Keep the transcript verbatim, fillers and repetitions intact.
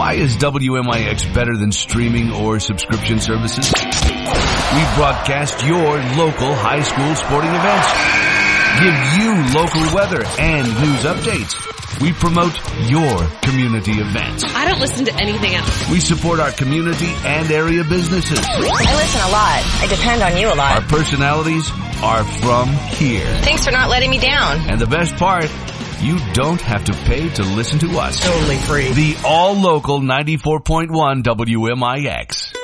Why is W M I X better than streaming or subscription services? We broadcast your local high school sporting events, give you local weather and news updates. We promote your community events. I don't listen to anything else. We support our community and area businesses. I listen a lot. I depend on you a lot. Our personalities are from here. Thanks for not letting me down. And the best part, you don't have to pay to listen to us. Totally free. The all-local ninety-four point one W M I X.